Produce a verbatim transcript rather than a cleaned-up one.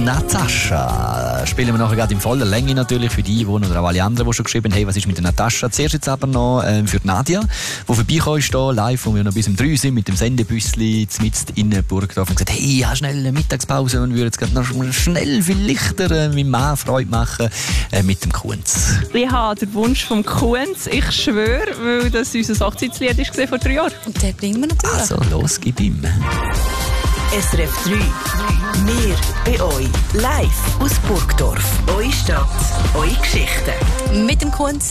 Natascha. Spielen wir nachher gerade in voller Länge natürlich für die, die oder auch alle anderen, die schon geschrieben haben, hey, was ist mit der Natascha? Zuerst jetzt aber noch ähm, für die Nadia, die vorbeigekommen ist hier live, wo wir noch bis um drei sind mit dem Sendebüssli mitten in Burgdorf und gesagt, hey, ja, schnell eine Mittagspause und würden jetzt gerade noch schnell vielleicht äh, meinem Mann Freude machen äh, mit dem Kunz. Ich habe den Wunsch vom Kunz, ich schwöre, weil das unser Hochzeitslied war vor drei Jahren. Und den bringen wir natürlich. Also, los, gib ihm. S R F drei. Wir bei euch. Live aus Burgdorf. Eure Stadt, eure Geschichten. Mit dem Kunz